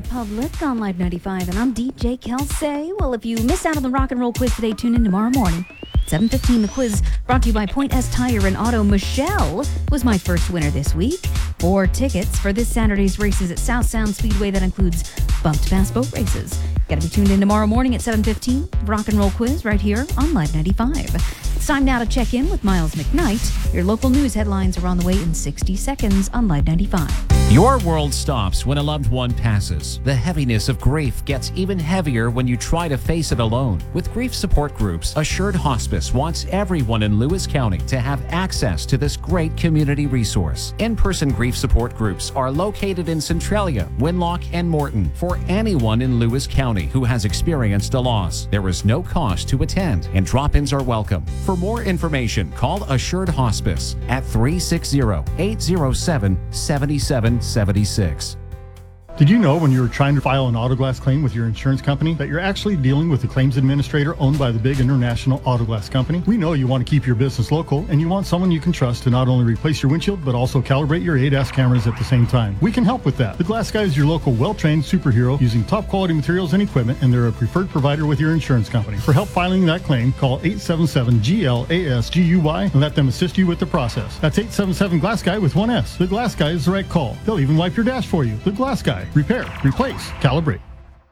Republic on Live 95, and I'm DJ Kelsey. Well, if you missed out on the rock and roll quiz today, tune in tomorrow morning. 7:15, the quiz brought to you by Point S Tire and Auto. Michelle was my first winner this week. 4 tickets for this Saturday's races at South Sound Speedway. That includes bumped fast boat races. Got to be tuned in tomorrow morning at 7:15. Rock and roll quiz right here on Live 95. It's time now to check in with Miles McKnight. Your local news headlines are on the way in 60 seconds on Live 95. Your world stops when a loved one passes. The heaviness of grief gets even heavier when you try to face it alone. With grief support groups, Assured Hospice wants everyone in Lewis County to have access to this great community resource. In-person grief support groups are located in Centralia, Winlock, and Morton for anyone in Lewis County who has experienced a loss. There is no cost to attend, and drop-ins are welcome. For more information, call Assured Hospice at 360-807-7776. Did you know when you were trying to file an auto glass claim with your insurance company that you're actually dealing with a claims administrator owned by the big international auto glass company? We know you want to keep your business local and you want someone you can trust to not only replace your windshield but also calibrate your ADAS cameras at the same time. We can help with that. The Glass Guy is your local well-trained superhero using top quality materials and equipment, and they're a preferred provider with your insurance company. For help filing that claim, call 877-GLASGUY and let them assist you with the process. That's 877 Glass Guy with one S. The Glass Guy is the right call. They'll even wipe your dash for you. The Glass Guy. Repair, replace, calibrate.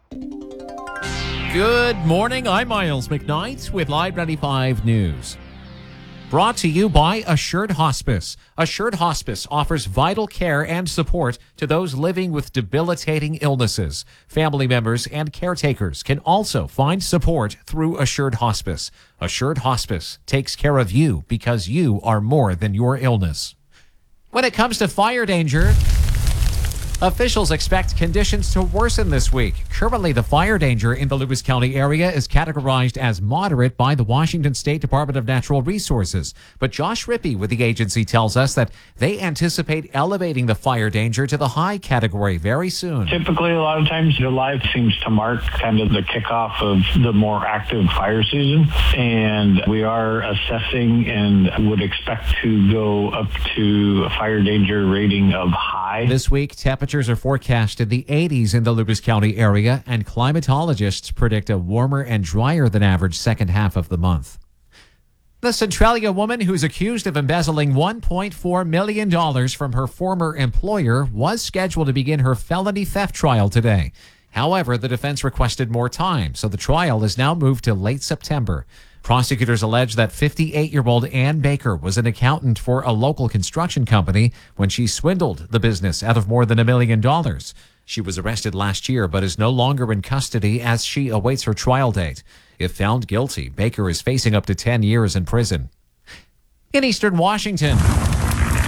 Good morning. I'm Miles McKnight with Live 95 News. Brought to you by Assured Hospice. Assured Hospice offers vital care and support to those living with debilitating illnesses. Family members and caretakers can also find support through Assured Hospice. Assured Hospice takes care of you because you are more than your illness. When it comes to fire danger, officials expect conditions to worsen this week. Currently, the fire danger in the Lewis County area is categorized as moderate by the Washington State Department of Natural Resources. But Josh Rippey with the agency tells us that they anticipate elevating the fire danger to the high category very soon. Typically, a lot of times, July seems to mark kind of the kickoff of the more active fire season. And we are assessing and would expect to go up to a fire danger rating of high. This week, temperatures are forecast in the 80s in the Lewis County area, and climatologists predict a warmer and drier than average second half of the month. The Centralia woman who's accused of embezzling $1.4 million from her former employer was scheduled to begin her felony theft trial today. However, the defense requested more time, so the trial is now moved to late September. Prosecutors allege that 58-year-old Ann Baker was an accountant for a local construction company when she swindled the business out of more than $1 million. She was arrested last year but is no longer in custody as she awaits her trial date. If found guilty, Baker is facing up to 10 years in prison. In Eastern Washington,